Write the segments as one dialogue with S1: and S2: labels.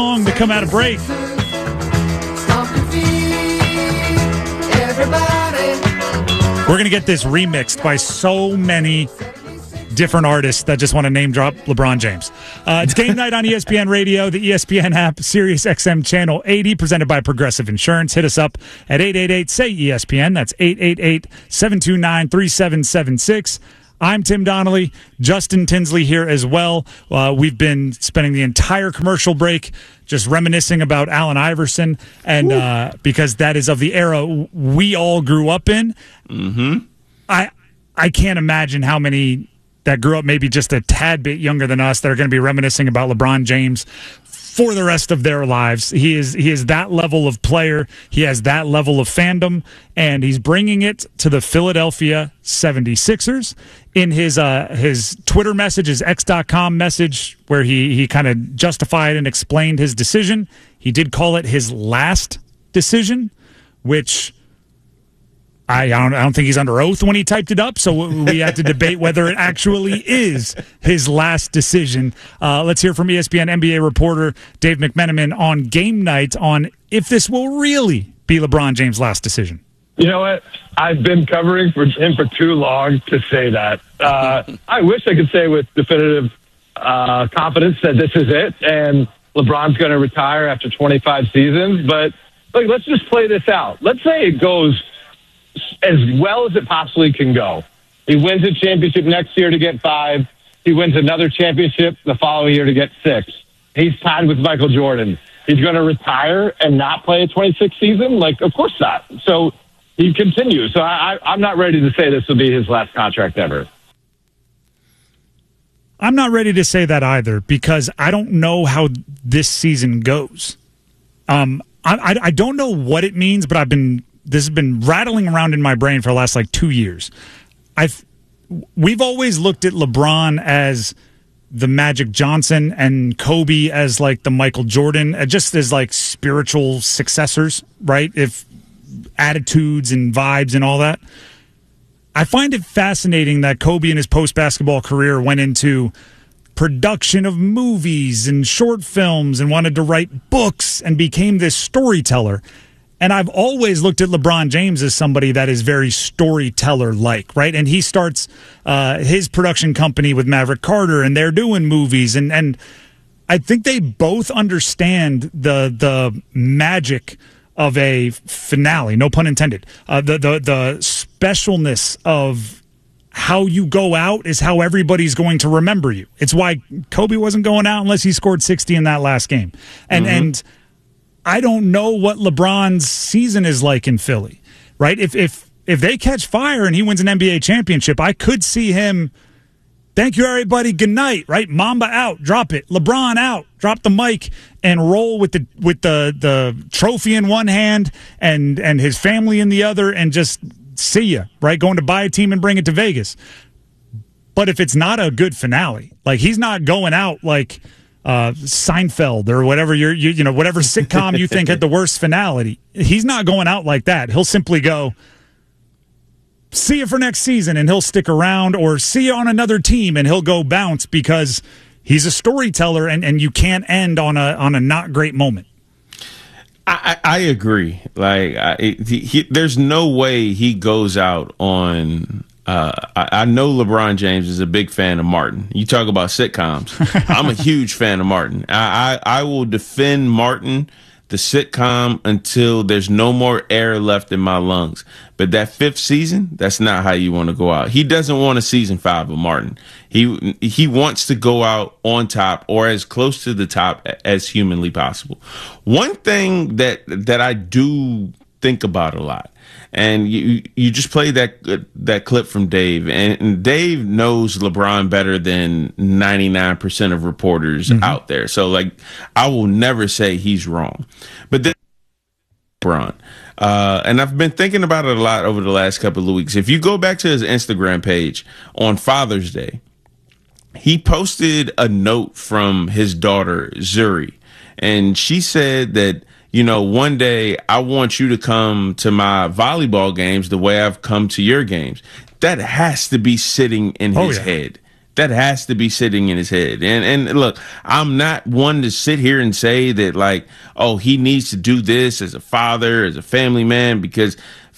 S1: Long to come out of break. We're going to get this remixed by so many different artists that just want to name drop LeBron James. It's Game Night on ESPN Radio, the ESPN app, Sirius XM Channel 80, presented by Progressive Insurance. Hit us up at 888-SAY-ESPN. That's 888-729-3776. I'm Tim Donnelly, Justin Tinsley here as well. We've been spending the entire commercial break just reminiscing about Allen Iverson, and because that is of the era we all grew up in. Mm-hmm. I can't imagine how many that grew up maybe just a tad bit younger than us that are going to be reminiscing about LeBron James for the rest of their lives. He is that level of player. He has that level of fandom, and he's bringing it to the Philadelphia 76ers. In his Twitter message, his X.com message, where he kind of justified and explained his decision, he did call it his last decision, which I don't think he's under oath when he typed it up, so we had to debate whether it actually is his last decision. Let's hear from ESPN NBA reporter Dave McMenamin on Game Night on if this will really be LeBron James' last decision.
S2: You know what? I've been covering for him for too long to say that. I wish I could say with definitive confidence that this is it and LeBron's going to retire after 25 seasons. But look, let's just play this out. Let's say it goes as well as it possibly can go. He wins a championship next year to get 5. He wins another championship the following year to get 6. He's tied with Michael Jordan. He's going to retire and not play a 26th season? Like, of course not. So he continues. So I'm not ready to say this will be his last contract ever.
S1: I'm not ready to say that either because I don't know how this season goes. I don't know what it means, but this has been rattling around in my brain for the last 2 years. We've always looked at LeBron as the Magic Johnson and Kobe as the Michael Jordan, just as spiritual successors, right? If attitudes and vibes and all that. I find it fascinating that Kobe in his post-basketball career went into production of movies and short films and wanted to write books and became this storyteller. And I've always looked at LeBron James as somebody that is very storyteller-like, right? And he starts his production company with Maverick Carter, and they're doing movies. And I think they both understand the magic of a finale, no pun intended. The specialness of how you go out is how everybody's going to remember you. It's why Kobe wasn't going out unless he scored 60 in that last game. And I don't know what LeBron's season is like in Philly, right? If they catch fire and he wins an NBA championship, I could see him, thank you, everybody, good night, right? Mamba out, drop it. LeBron out, drop the mic and roll with the trophy in one hand and his family in the other and just see ya, right? Going to buy a team and bring it to Vegas. But if it's not a good finale, he's not going out like Seinfeld or whatever whatever sitcom you think had the worst finale. He's not going out like that. He'll simply go, see you for next season, and he'll stick around, or see you on another team and he'll go bounce because he's a storyteller and you can't end on a not great moment.
S3: I agree. There's no way he goes out on. I know LeBron James is a big fan of Martin. You talk about sitcoms. I'm a huge fan of Martin. I will defend Martin, the sitcom, until there's no more air left in my lungs. But that 5th season, that's not how you want to go out. He doesn't want a season 5 of Martin. He wants to go out on top or as close to the top as humanly possible. One thing that I do think about a lot, and you just played that clip from Dave, and Dave knows LeBron better than 99% of reporters out there. So I will never say he's wrong, but then LeBron. And I've been thinking about it a lot over the last couple of weeks. If you go back to his Instagram page on Father's Day, he posted a note from his daughter, Zuri, and she said that, one day I want you to come to my volleyball games the way I've come to your games. That has to be sitting in his head. That has to be sitting in his head. And look, I'm not one to sit here and say that, like, oh, he needs to do this as a father, as a family man, because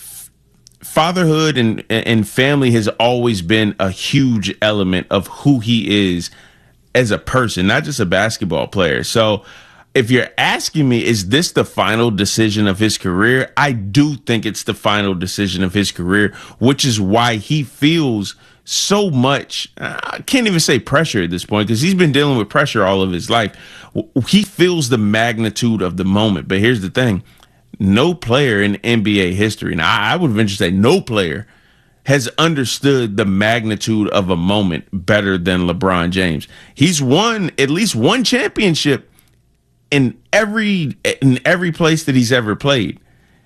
S3: fatherhood and family has always been a huge element of who he is as a person, not just a basketball player. So if you're asking me, is this the final decision of his career? I do think it's the final decision of his career, which is why he feels so much, I can't even say pressure at this point, because he's been dealing with pressure all of his life. He feels the magnitude of the moment. But here's the thing. No player in NBA history, and I would venture to say no player, has understood the magnitude of a moment better than LeBron James. He's won at least one championship in every place that he's ever played.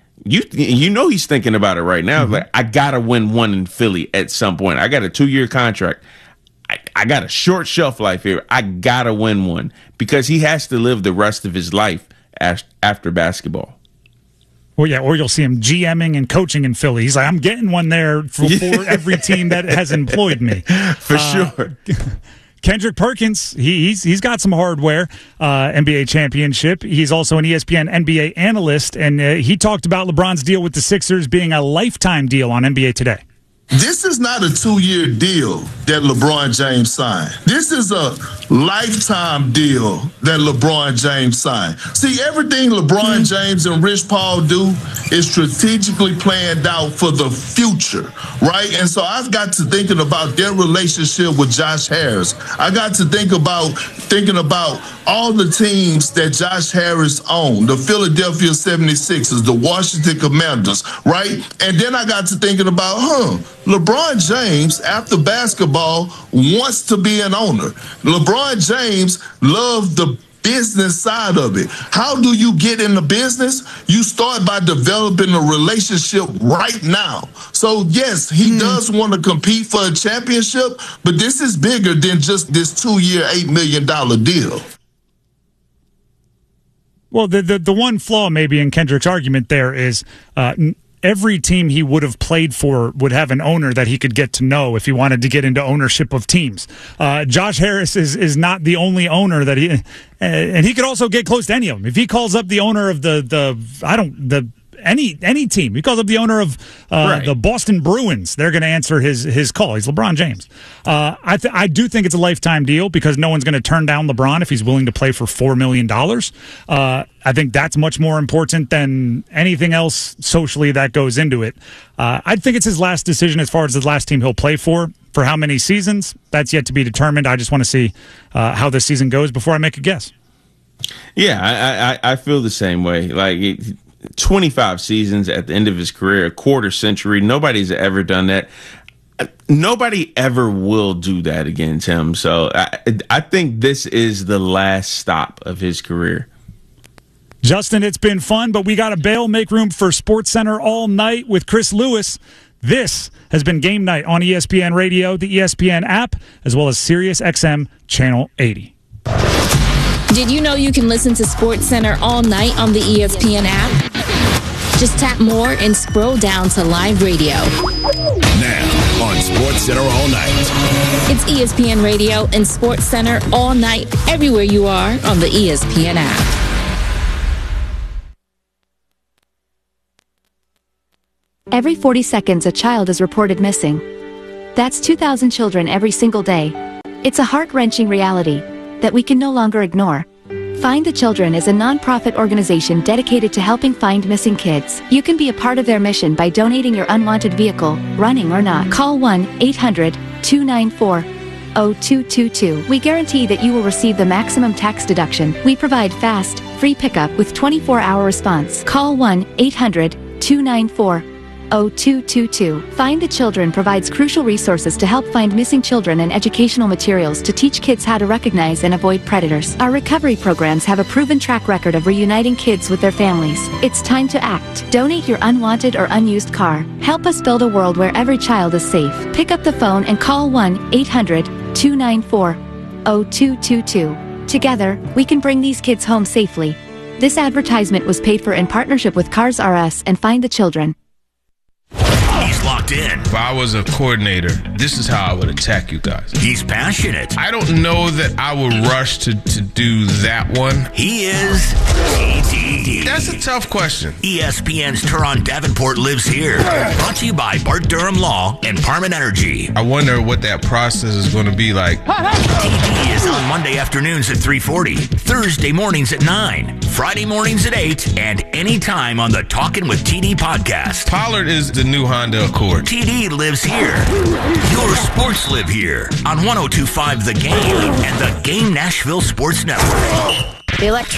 S3: You know he's thinking about it right now. Mm-hmm. Like, I gotta win one in Philly at some point. I got a 2-year contract. I got a short shelf life here. I gotta win one, because he has to live the rest of his life after basketball.
S1: Well, yeah, or you'll see him GMing and coaching in Philly. He's like, I'm getting one there for every team that has employed me.
S3: For sure.
S1: Kendrick Perkins, he's got some hardware, NBA championship. He's also an ESPN NBA analyst, and he talked about LeBron's deal with the Sixers being a lifetime deal on NBA Today.
S4: This is not a 2-year deal that LeBron James signed. This is a lifetime deal that LeBron James signed. See, everything LeBron James and Rich Paul do is strategically planned out for the future, right? And so I've got to thinking about their relationship with Josh Harris. I got to thinking about all the teams that Josh Harris owned, the Philadelphia 76ers, the Washington Commanders, right? And then I got to thinking about, LeBron James, after basketball, wants to be an owner. LeBron James loved the business side of it. How do you get in the business? You start by developing a relationship right now. So, yes, he does want to compete for a championship, but this is bigger than just this 2-year, $8 million deal.
S1: Well, the one flaw maybe in Kendrick's argument there is every team he would have played for would have an owner that he could get to know if he wanted to get into ownership of teams. Josh Harris is not the only owner that and he could also get close to any of them. If he calls up the owner of any team, he calls up the owner of the Boston Bruins, they're going to answer his call. He's LeBron James. I do think it's a lifetime deal, because no one's going to turn down LeBron if he's willing to play for $4 million. I think that's much more important than anything else socially that goes into it. I think it's his last decision as far as the last team he'll play for. For how many seasons, that's yet to be determined. I just want to see how this season goes before I make a guess.
S3: Yeah, I feel the same way. Like 25 seasons at the end of his career, a quarter century. Nobody's ever done that. Nobody ever will do that again, Tim. So I think this is the last stop of his career.
S1: Justin, it's been fun, but we got to bail. Make room for SportsCenter all night with Chris Lewis. This has been Game Night on ESPN Radio, the ESPN app, as well as SiriusXM Channel 80.
S5: Did you know you can listen to SportsCenter all night on the ESPN app? Just tap more and scroll down to live radio.
S6: Now on SportsCenter all night.
S5: It's ESPN Radio and SportsCenter all night, everywhere you are on the ESPN app.
S7: Every 40 seconds, a child is reported missing. That's 2,000 children every single day. It's a heart-wrenching reality that we can no longer ignore. Find the Children is a non-profit organization dedicated to helping find missing kids. You can be a part of their mission by donating your unwanted vehicle, running or not. Call 1-800-294-0222. We guarantee that you will receive the maximum tax deduction. We provide fast, free pickup with 24-hour response. Call 1-800-294-0222. Find the Children provides crucial resources to help find missing children and educational materials to teach kids how to recognize and avoid predators. Our recovery programs have a proven track record of reuniting kids with their families. It's time to act. Donate your unwanted or unused car. Help us build a world where every child is safe. Pick up the phone and call 1-800-294-0222. Together, we can bring these kids home safely. This advertisement was paid for in partnership with Cars R Us and Find the Children.
S6: He's locked
S8: locked in.
S9: If I was a coordinator, this is how I would attack you guys.
S8: He's passionate.
S9: I don't know that I would rush to do that one.
S8: He is TD.
S9: That's a tough question.
S8: ESPN's Teron Davenport lives here. Brought to you by Bart Durham Law and Parman Energy.
S9: I wonder what that process is going to be like.
S8: TD is on Monday afternoons at 3:40, Thursday mornings at 9, Friday mornings at 8, and anytime on the Talkin' with TD podcast.
S9: Pollard is the new Honda Accord.
S8: TD lives here. Your sports live here on 102.5 The Game and the Game Nashville Sports Network.
S5: The